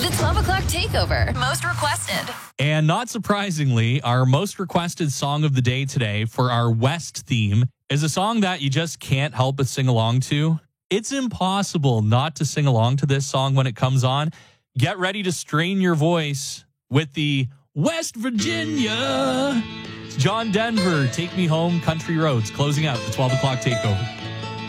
The 12 o'clock takeover. Most requested. And not surprisingly, our most requested song of the day today for our West theme is a song that you just can't help but sing along to. It's impossible not to sing along to this song when it comes on. Get ready to strain your voice with the West Virginia. It's John Denver, Take Me Home, Country Roads, closing out the 12 o'clock takeover.